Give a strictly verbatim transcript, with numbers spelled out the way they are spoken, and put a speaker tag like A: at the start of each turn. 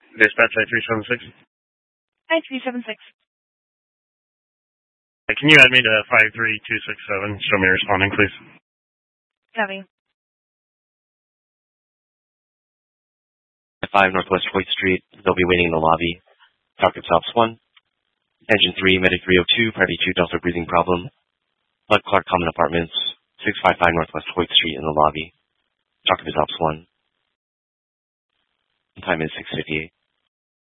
A: Dispatch I three seven six.
B: I three seven six.
A: Can you add me to five three two six seven? Show me responding, please.
B: Copy.
C: five Northwest Hoyt Street. They'll be waiting in the lobby. Talkative Ops one. Engine three, Medic three oh two, Party two, Delta breathing problem. Bud Clark Common Apartments, six five five Northwest Hoyt Street in the lobby. Talkative Ops one. Time is six fifty-eight.